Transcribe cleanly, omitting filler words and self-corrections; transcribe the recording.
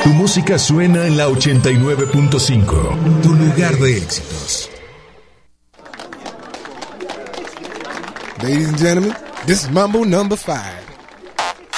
Tu música suena en la 89.5. Tu lugar de éxitos. Ladies and gentlemen, this is Mambo number 5.